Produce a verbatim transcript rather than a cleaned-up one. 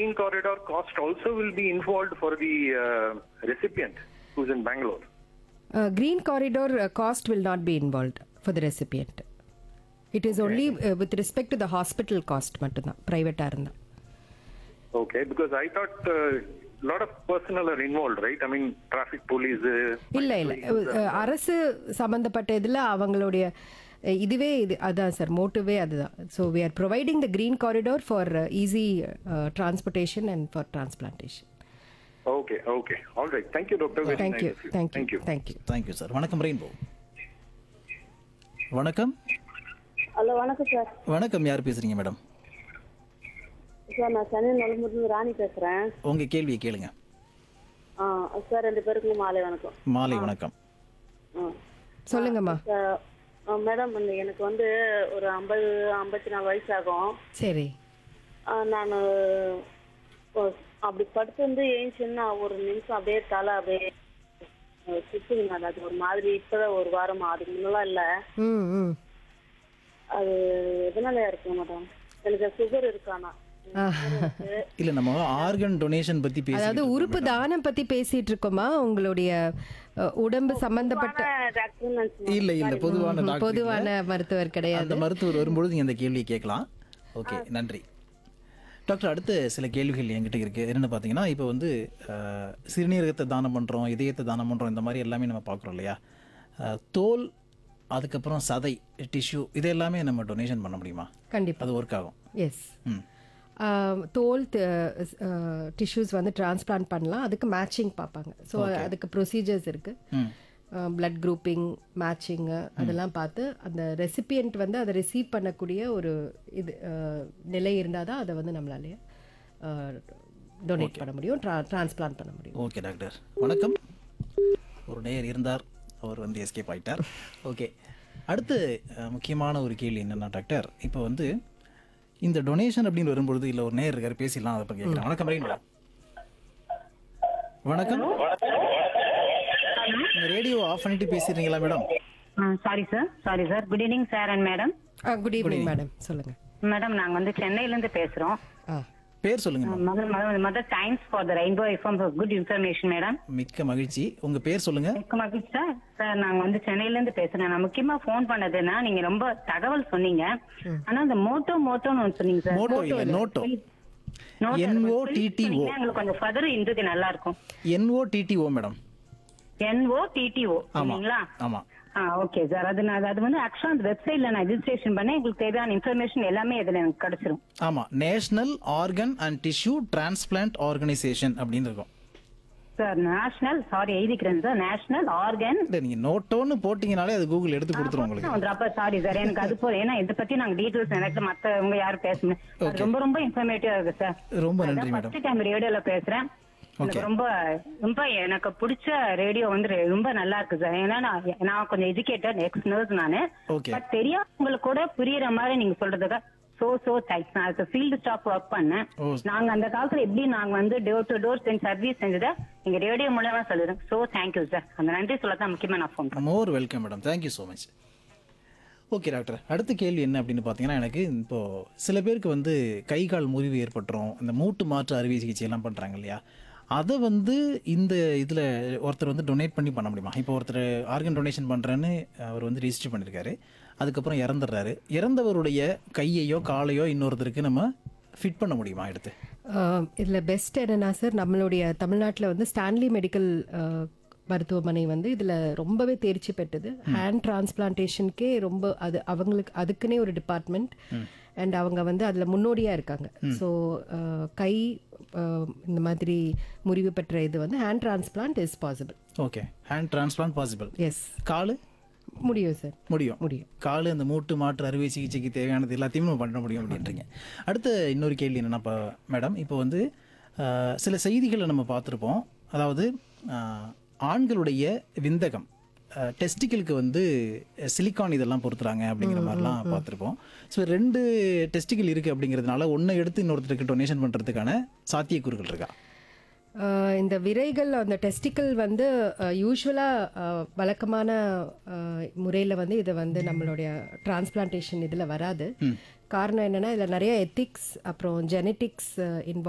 green corridor cost also will be involved for the uh, recipient who's in Bangalore? Uh, green corridor uh, cost will not be involved for the recipient. It is only uh, with respect to the hospital cost மட்டும்தான் ப்ரைவேட்டாக இருந்தால். Okay, because I thought a uh, lot of personnel are involved, right? I mean, traffic police. இல்லை இல்லை அரசு சம்மந்தப்பட்ட இதில் அவங்களுடைய இதுவே இது அதான் சார் மோட்டிவே அதுதான். So we are providing the green corridor for easy transportation and for transplantation. Okay, okay. All right. Thank you, Doctor. Very Thank nice you. of you. Thank you. Thank you. Thank you. Thank you, sir. வணக்கம் rainbow. வணக்கம். Hello வணக்கம் sir. வணக்கம், யார் பேசுறீங்க madam? Sir நான் சென்னை நலம்பூர்ல ராணி பேசுறேன். உங்க கேள்வியை கேளுங்க. ஆ சார் ரெண்டு பேருக்கும் மாலை வணக்கம். மாலை வணக்கம். சொல்லுங்கம்மா. மேடம் எனக்கு வந்து ஒரு ஐம்பது ஐம்பத்தி நாலு வயசு ஆகும். சரி. நான் அப்படி படுத்து வந்து ஏஞ்சின்னா ஒரு நிமிஷம் அப்படியே தலை அப்படியே சுத்துங்க. அது ஒரு மாதிரி இப்பதான் ஒரு வாரமா, அதுக்கு முன்னெல்லாம் இல்ல. அது எதனால இருக்கு மேடம்? எனக்கு சுகர் இருக்கானா? இல்ல நம்ம ஆர்கன் டொனேஷன் பத்தி பேசி, அதாவது உறுப்பு தானம் பத்தி பேசிட்டு இருக்கோமா? உங்களுடைய உடம்பு சம்பந்தப்பட்ட இல்ல இல்ல பொதுவான பொதுவான மருத்துவர் கிடையாது. அந்த மருத்துவர் வரும்பொழுது நீங்க அந்த கேள்வியை கேட்கலாம். ஓகே, நன்றி டாக்டர். அடுத்த சில கேள்விகள் என்கிட்ட இருக்குது. என்னென்னு பார்த்தீங்கன்னா, இப்போ வந்து சிறுநீரகத்தை தானம் பண்ணுறோம், இதயத்தை தானம் பண்ணுறோம், இந்த மாதிரி எல்லாமே நம்ம பார்க்குறோம் இல்லையா? தோல், அதுக்கப்புறம் சதை, டிஷ்யூ, இது எல்லாமே நம்ம டொனேஷன் பண்ண முடியுமா? கண்டிப்பாக அது ஒர்க் ஆகும். எஸ். தோல் டிஷ்யூஸ் வந்து டிரான்ஸ்பிளான்ட் பண்ணலாம். அதுக்கு மேட்சிங் பார்ப்பாங்க. ஸோ அதுக்கு ப்ரொசீஜர்ஸ் இருக்குது. பிளட் குரூப்பிங், மேட்சிங்கு அதெல்லாம் பார்த்து அந்த ரெசிபியன்ட் வந்து அதை ரிசீவ் பண்ணக்கூடிய ஒரு இது நிலை இருந்தால் தான் அதை வந்து நம்மளாலே டொனேட் பண்ண முடியும், டிரான்ஸ்பிளான்ட் பண்ண முடியும். ஓகே டாக்டர், வணக்கம். ஒரு நேயர் இருந்தார், அவர் வந்து எஸ்கேப் ஆகிட்டார். ஓகே, அடுத்து முக்கியமான ஒரு கேள்வி என்னென்னா டாக்டர், இப்போ வந்து இந்த டொனேஷன் அப்படின்னு வரும்பொழுது, இல்லை ஒரு நேயர் இருக்கார், பேசிடலாம், அதை பற்றி கேட்குறேன். வணக்கம் ரெயின்போ. வணக்கம். ரேடியோ ஆஃப் பண்ணிட்டு பேசுறீங்களா madam? Sorry sir, sorry sir. Good evening sir and madam. Good evening madam, சொல்லுங்க மேடம். நாங்க வந்து சென்னையில இருந்து பேசுறோம். பேர் சொல்லுங்க. Mother thanks for the rainbow FM for good information madam. மிக்க மகிழ்ச்சி. உங்க பேர் சொல்லுங்க. மிக்க மகிழ்ச்சி சார். சார் நாங்க வந்து சென்னையில இருந்து பேசுறேன். நான் முக்கியமா போன் பண்ணதுன்னா, நீங்க ரொம்ப தகவல் சொன்னீங்க. ஆனா அந்த மோட்டோ மோட்டோன்னு ஒன்று சொன்னீங்க சார். மோட்டோ இல்ல, நோட்டோ. என் ஓ டி டி ஓ. எங்களுக்கு கொஞ்சம் ஃபர்தர் இன்றது நல்லா இருக்கும். என் ஓ டி டி ஓ மேடம். என் ஓ டி டி ஓ சரிங்களா? ஆமா. ஆ ஓகே சார். அது நான் அது வந்து ஆக்சுவலா அந்த வெப்சைட்ல நான் ரெஜிஸ்ட்ரேஷன் பண்ணேன். உங்களுக்கு தேவையான இன்ஃபர்மேஷன் எல்லாமே இதுல எனக்கு கிடைச்சிரும். ஆமா, national organ and tissue transplant organisation அப்படின்னு இருக்கும் சார். நேஷனல், சாரி எழுதிக்கிறேன் சார், நேஷனல் ஆர்கன். நீங்க நோட்டோன்னு போட்டீங்கனாலே அது கூகுள் எடுத்து கொடுத்துரும் உங்களுக்கு. அப்ப சாரி சார், எனக்கு அது போல. ஏன்னா இதை பத்தி நாங்க டீடைல்ஸ் எனக்கு மத்தவங்க யாரும் பேசணும். ரொம்ப ரொம்ப இன்ஃபர்மேட்டிவா இருக்கு சார். ரொம்ப நன்றி மேடம். ஃபர்ஸ்ட் டைம் ரேடியோல பேசுறேன். எனக்கு ரொம்ப ரொம்ப எனக்கு பிடிச்ச ரேடியோ வந்து ரொம்ப நல்லா இருக்கு சார். ஏன்னா நான் கொஞ்சம் எஜுகேட்டட், எக்ஸ் நர்ஸ் நானு. பட் தெரியாதவங்களுக்கு கூட புரியுற மாதிரி நீங்க சொல்றதுக்கு சோ சோ தேங்க்ஸ். நான் அதுக்கு ஃபீல்டு ஸ்டாஃப் ஒர்க் பண்ணேன். நாங்க அந்த காலத்துல எப்படி நாங்க வந்து டோர் டு டோர் சர்வீஸ் செஞ்சதை நீங்க ரேடியோ மூலமா சொல்லுறேன். So thank you sir. அந்த நன்றி சொல்லத்தான் முக்கியமா நான் ஃபோன் பண்ணேன். மோர் welcome madam. Thank you so much. Okay doctor, அடுத்த கேள்வி என்ன அப்படின்னு பார்த்தீங்கன்னா, எனக்கு இப்போது சில பேருக்கு வந்து கை கால் முறிவு ஏற்பட்டுரும், இந்த மூட்டு மாற்று அறுவை சிகிச்சை எல்லாம் பண்ணுறாங்க இல்லையா? அதை வந்து இந்த இதில் ஒருத்தர் வந்து டொனேட் பண்ணி பண்ண முடியுமா? இப்போ ஒருத்தர் ஆர்கன் டொனேஷன் பண்ணுறேன்னு அவர் வந்து ரிஜிஸ்டர் பண்ணியிருக்காரு, அதுக்கப்புறம் இறந்துடுறாரு. இறந்தவருடைய கையையோ காலையோ இன்னொருத்தருக்கு நம்ம ஃபிட் பண்ண முடியுமா எடுத்து? இதில் பெஸ்ட் என்னன்னா சார், நம்மளுடைய தமிழ்நாட்டில் வந்து ஸ்டான்லி மெடிக்கல் மருத்துவமனை வந்து இதில் ரொம்பவே தேர்ச்சி பெற்றது. ஹேண்ட் டிரான்ஸ்பிளான்டேஷனுக்கே ரொம்ப அது அவங்களுக்கு அதுக்குன்னே ஒரு டிபார்ட்மெண்ட் அண்ட் அவங்க வந்து அதில் முன்னோடியாக இருக்காங்க. ஸோ கை இந்த மாதிரி முறிவு பெற்ற இது வந்து hand transplant is possible. Okay, hand transplant possible. S. காலு முடியும் சார். முடியும் முடியும். காலு அந்த மூட்டு மாற்று அறுவை சிகிச்சைக்கு தேவையானது எல்லாத்தையும் நம்ம பண்ண முடியும் அப்படின்றீங்க. அடுத்த இன்னொரு கேள்வி என்னென்னா, இப்போ மேடம் இப்போ வந்து சில செய்திகளை நம்ம பார்த்துருப்போம். அதாவது ஆண்களுடைய விந்தகம், டெஸ்டிக்கலுக்கு வந்து சிலிக்கான் இதெல்லாம் பொறுத்துறாங்க அப்படிங்கிற மாதிரிலாம் பார்த்துருப்போம். ஸோ ரெண்டு டெஸ்டிக்கல் இருக்குது அப்படிங்கிறதுனால ஒன்றை எடுத்து இன்னொருத்தருக்கு டொனேஷன் பண்ணுறதுக்கான சாத்தியக்கூறுகள் இருக்கா? இந்த விரைகள், அந்த டெஸ்டிக்கல் வந்து யூஸ்வலாக வழக்கமான முறையில் வந்து இதை வந்து நம்மளுடைய டிரான்ஸ்பிளான்டேஷன் இதில் வராது. காரணம் என்னென்னா, இதில் நிறைய எத்திக்ஸ் அப்புறம் ஜெனட்டிக்ஸ் இன்வால்வ்